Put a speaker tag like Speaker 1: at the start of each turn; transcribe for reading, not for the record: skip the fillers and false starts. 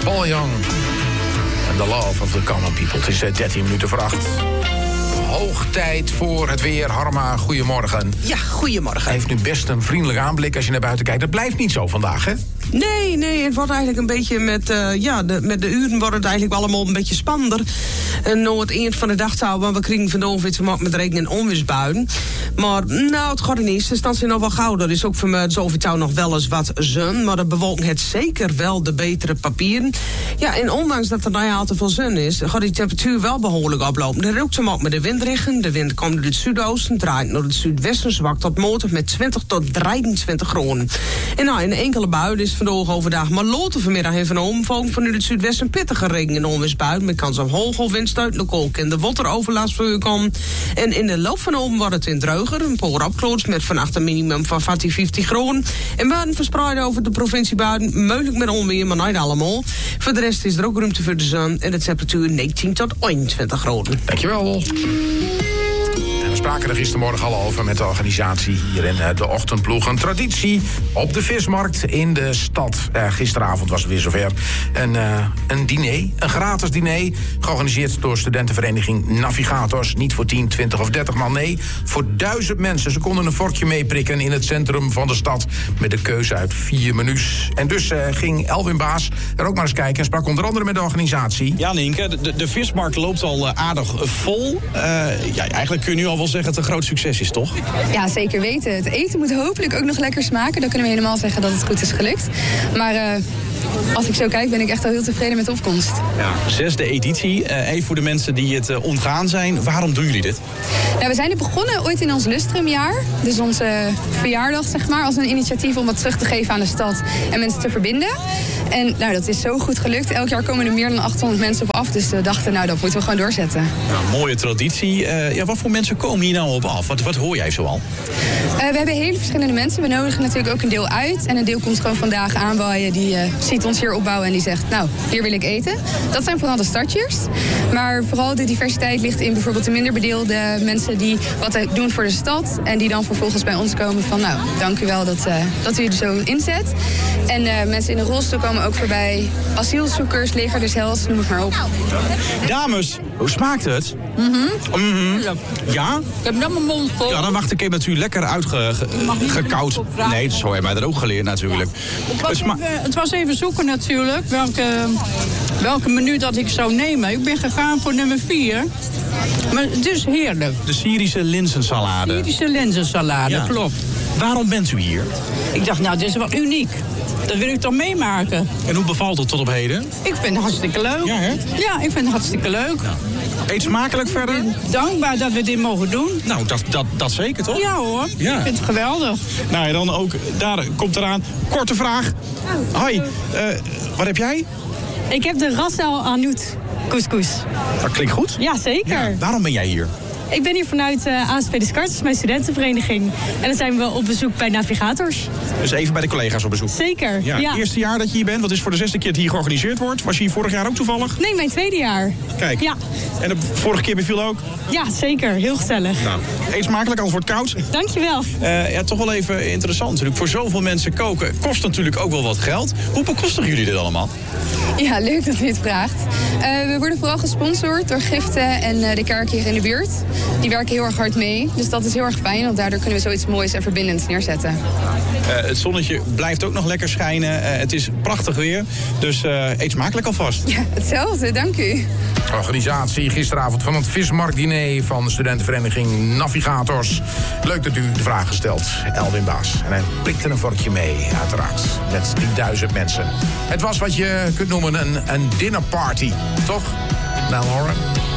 Speaker 1: Paul Young en The Love of the Common People. Het is 13 minuten voor 8. Hoog tijd voor het weer. Harma, goedemorgen.
Speaker 2: Ja, goedemorgen.
Speaker 1: Hij heeft nu best een vriendelijk aanblik als je naar buiten kijkt. Dat blijft niet zo vandaag, hè?
Speaker 2: Nee, het wordt eigenlijk een beetje met de uren wordt het eigenlijk allemaal een beetje spannender. En nou het eind van de dag zouden we krijgen vandaag weer te maken met regen- en onweersbuien. Maar nou, het gaat er niet. De stand is nog wel gauw. Er is ook voor me zoveel nog wel eens wat zon. Maar de bewolking het zeker wel de betere papieren. Ja, en ondanks dat er nou ja, al te veel zon is, gaat die temperatuur wel behoorlijk oplopen. Er ook te maken met de windrichting. De wind komt uit het zuidoosten, draait naar het zuidwesten, zwakt tot matig met 20 tot 23 graden. En nou, in een enkele bui is vandaag overdag maar loten vanmiddag en vanavond vanuit het zuidwesten pittige regen- en onweersbuien met kans op hoge windstoot, lokaal kan de wateroverlast voor u komen. En in de loop van avond wordt het in dreuger, een paar opkloots met vannacht een minimum van 50 graden. En buien verspreiden over de provincie buiten, mogelijk met onweer, maar niet allemaal. Voor de rest is er ook ruimte voor de zon en de temperatuur 19 tot 21 graden.
Speaker 1: Dankjewel. We spraken er gistermorgen al over met de organisatie hier in de ochtendploeg. Een traditie op de vismarkt in de stad. Gisteravond was het weer zover. Een diner, een gratis diner, georganiseerd door studentenvereniging Navigators. Niet voor 10, 20 of 30 man, nee, voor 1000 mensen. Ze konden een vorkje meeprikken in het centrum van de stad met de keuze uit 4 menus. En dus ging Elwin Baas er ook maar eens kijken en sprak onder andere met de organisatie.
Speaker 3: Ja, Nienke, de vismarkt loopt al aardig vol. Eigenlijk kun je nu al wel zeggen dat het een groot succes is, toch?
Speaker 4: Ja, zeker weten. Het eten moet hopelijk ook nog lekker smaken. Dan kunnen we helemaal zeggen dat het goed is gelukt. Maar als ik zo kijk, ben ik echt al heel tevreden met de opkomst.
Speaker 3: Ja, 6e editie. Even voor de mensen die het ontgaan zijn. Waarom doen jullie dit?
Speaker 4: Nou, we zijn er begonnen ooit in ons lustrumjaar. Dus onze verjaardag, zeg maar. Als een initiatief om wat terug te geven aan de stad en mensen te verbinden. En nou, dat is zo goed gelukt. Elk jaar komen er meer dan 800 mensen op af. Dus we dachten, nou, dat moeten we gewoon doorzetten.
Speaker 3: Nou, mooie traditie. Wat voor mensen komen hier nou op af? Wat hoor jij zoal?
Speaker 4: We hebben hele verschillende mensen. We nodigen natuurlijk ook een deel uit. En een deel komt gewoon vandaag aanwaaien. Die ziet ons hier opbouwen en die zegt, nou, hier wil ik eten. Dat zijn vooral de starters. Maar vooral de diversiteit ligt in bijvoorbeeld de minder bedeelde mensen die wat doen voor de stad. En die dan vervolgens bij ons komen van, nou, dank u wel dat u er zo inzet. En mensen in de rolstoel komen ook voorbij. Asielzoekers, leger des hels, noem het maar op.
Speaker 3: Dames, hoe smaakt het? Ja?
Speaker 5: Ik heb net mijn mond vol.
Speaker 3: Ja, dan wacht ik even met u lekker uitgekoud. Nee, zo hebben wij dat ook geleerd natuurlijk.
Speaker 5: Het was even zoeken natuurlijk, welke menu dat ik zou nemen. Ik ben gegaan voor nummer 4. Maar het is heerlijk.
Speaker 3: De Syrische linzensalade.
Speaker 5: Syrische linzensalade,
Speaker 3: ja.
Speaker 5: Klopt.
Speaker 3: Waarom bent u hier?
Speaker 5: Ik dacht, nou, dit is wat uniek. Dat wil ik toch meemaken.
Speaker 3: En hoe bevalt het tot op heden?
Speaker 5: Ik vind het hartstikke leuk.
Speaker 3: Ja, hè?
Speaker 5: Ja, ik vind het hartstikke leuk. Ja.
Speaker 3: Eet smakelijk verder?
Speaker 5: Dankbaar dat we dit mogen doen.
Speaker 3: Nou, dat zeker, toch?
Speaker 5: Ja hoor,
Speaker 3: ja.
Speaker 5: Ik vind het geweldig.
Speaker 3: Nou ja, dan ook, daar komt eraan. Korte vraag. Hoi, wat heb jij?
Speaker 6: Ik heb de Ras El Hanout couscous.
Speaker 3: Dat klinkt goed.
Speaker 6: Ja, zeker. Ja,
Speaker 3: waarom ben jij hier?
Speaker 6: Ik ben hier vanuit ASP Descartes, mijn studentenvereniging. En dan zijn we op bezoek bij Navigators.
Speaker 3: Dus even bij de collega's op bezoek?
Speaker 6: Zeker, ja.
Speaker 3: Eerste jaar dat je hier bent, wat is voor de 6e keer dat hier georganiseerd wordt. Was je hier vorig jaar ook toevallig?
Speaker 6: Nee, mijn 2e jaar.
Speaker 3: Kijk,
Speaker 6: ja.
Speaker 3: En de vorige keer beviel ook?
Speaker 6: Ja, zeker. Heel gezellig.
Speaker 3: Nou, eet smakelijk, anders wordt het koud.
Speaker 6: Dankjewel.
Speaker 3: Toch wel even interessant natuurlijk. Voor zoveel mensen koken kost natuurlijk ook wel wat geld. Hoe bekostigen jullie dit allemaal?
Speaker 4: Ja, leuk dat u het vraagt. We worden vooral gesponsord door giften en de kerk hier in de buurt. Die werken heel erg hard mee. Dus dat is heel erg fijn, want daardoor kunnen we zoiets moois en verbindends neerzetten.
Speaker 3: Het zonnetje blijft ook nog lekker schijnen. Het is prachtig weer. Dus eet smakelijk alvast.
Speaker 4: Ja, hetzelfde. Dank u.
Speaker 1: Organisatie gisteravond van het vismarktdiner van de studentenvereniging Navigators. Leuk dat u de vraag stelt, Elwin Baas. En hij prikte een vorkje mee, uiteraard, met die 1000 mensen. Het was wat je kunt noemen een dinnerparty, toch? Nou, Lauren?